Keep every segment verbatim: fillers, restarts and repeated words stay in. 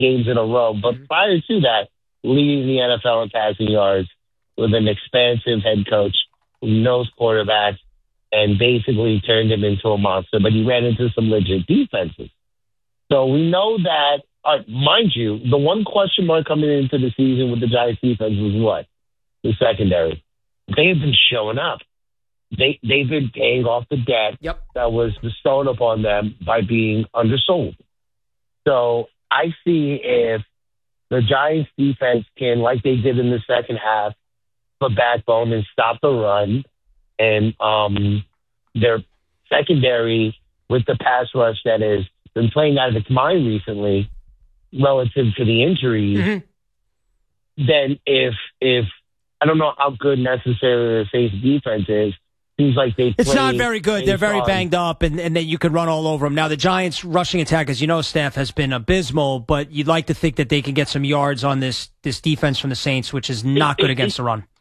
games in a row. But mm-hmm. prior to that, leading the N F L in passing yards with an expansive head coach who knows quarterbacks and basically turned him into a monster. But he ran into some legit defenses. So we know that, uh, mind you, the one question mark coming into the season with the Giants defense was what? The secondary. They have been showing up. They, they've been paying off the debt yep. that was bestowed upon them by being undersold. So I see if the Giants defense can, like they did in the second half, put backbone and stop the run, and um, their secondary with the pass rush that has been playing out of its mind recently relative to the injuries, mm-hmm. then if if I don't know how good necessarily the Saints defense is. Seems like they It's not very good. They're very banged up, and, and then you could run all over them. Now, the Giants' rushing attack, as you know, Steph, has been abysmal, but you'd like to think that they can get some yards on this this defense from the Saints, which is not good it, against it, the run.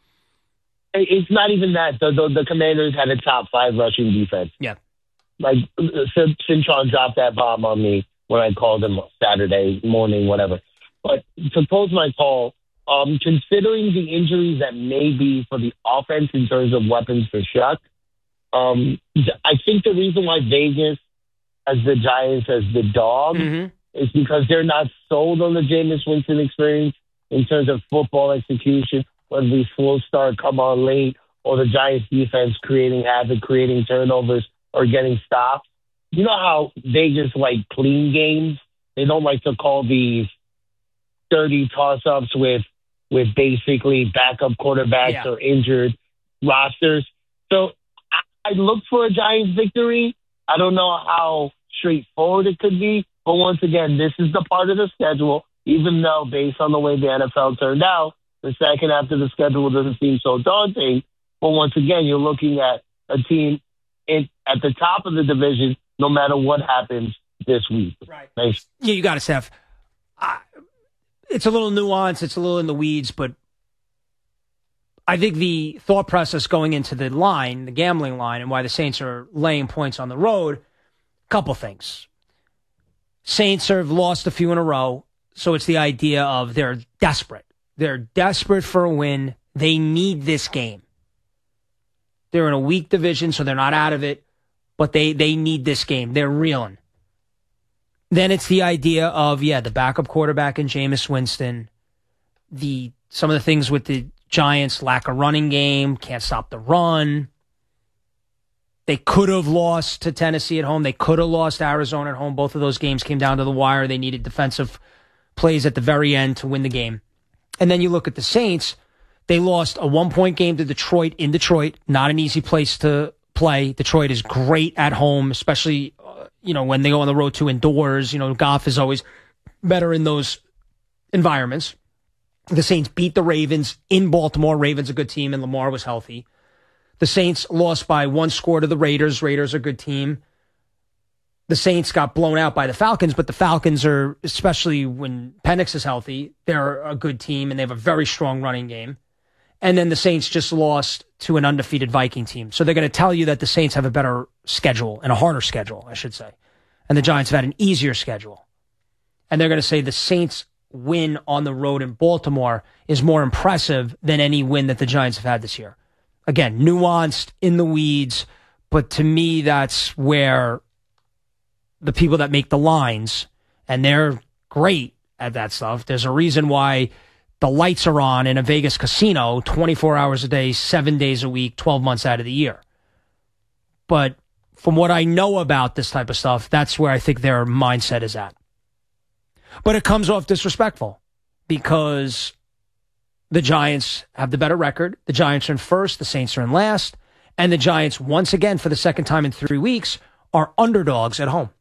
It's not even that. The, the, the Commanders had a top five rushing defense. Yeah. Like, Cintron dropped that bomb on me when I called him Saturday morning, whatever. But to pose my call, um, considering the injuries that may be for the offense in terms of weapons for Shuck, um, I think the reason why Vegas has the Giants as the dog mm-hmm. is because they're not sold on the Jameis Winston experience in terms of football execution, whether the slow start, come on late, or the Giants defense creating havoc, creating turnovers, or getting stopped. You know how Vegas like clean games? They don't like to call these dirty toss-ups with with basically backup quarterbacks yeah. or injured rosters. So I, I look for a Giants victory. I don't know how straightforward it could be, but once again, this is the part of the schedule, even though based on the way the N F L turned out, the second half of the schedule doesn't seem so daunting. But once again, you're looking at a team in, at the top of the division, no matter what happens this week. Right. Thanks. Yeah, you got it, Steph. Uh, it's a little nuanced. It's a little in the weeds, but I think the thought process going into the line, the gambling line, and why the Saints are laying points on the road, a couple things. Saints have lost a few in a row, so it's the idea of they're desperate. They're desperate for a win. They need this game. They're in a weak division, so they're not out of it, but they, they need this game. They're reeling. Then it's the idea of, yeah, the backup quarterback in Jameis Winston, the some of the things with the Giants, lack of running game, can't stop the run. They could have lost to Tennessee at home. They could have lost to Arizona at home. Both of those games came down to the wire. They needed defensive plays at the very end to win the game. And then you look at the Saints. They lost a one-point game to Detroit in Detroit. Not an easy place to play. Detroit is great at home, especially uh, you know when they go on the road to indoors. You know, Goff is always better in those environments. The Saints beat the Ravens in Baltimore. Ravens a good team, and Lamar was healthy. The Saints lost by one score to the Raiders. Raiders are a good team. The Saints got blown out by the Falcons, but the Falcons are, especially when Penix is healthy, they're a good team, and they have a very strong running game. And then the Saints just lost to an undefeated Viking team. So they're going to tell you that the Saints have a better schedule, and a harder schedule, I should say. And the Giants have had an easier schedule. And they're going to say the Saints win on the road in Baltimore is more impressive than any win that the Giants have had this year. Again, nuanced, in the weeds, but to me, that's where the people that make the lines, and they're great at that stuff. There's a reason why the lights are on in a Vegas casino twenty-four hours a day, seven days a week, twelve months out of the year. But from what I know about this type of stuff, that's where I think their mindset is at. But it comes off disrespectful because the Giants have the better record. The Giants are in first, the Saints are in last, and the Giants, once again, for the second time in three weeks, are underdogs at home.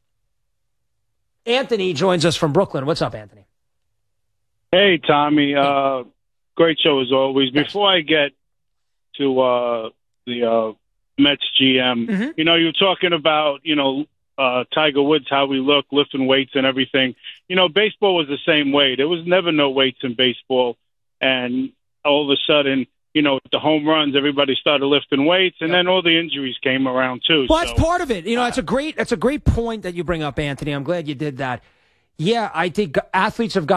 Anthony joins us from Brooklyn. What's up, Anthony? Hey, Tommy. Uh, great show as always. Before I get to uh, the uh, Mets G M, mm-hmm. you know, you're talking about, you know, uh, Tiger Woods, how we look, lifting weights and everything. You know, baseball was the same way. There was never no weights in baseball. And all of a sudden, you know, the home runs, everybody started lifting weights, and yep. then all the injuries came around too. Well, so. that's part of it. You know, that's a great that's a great point that you bring up, Anthony. I'm glad you did that. Yeah, I think athletes have got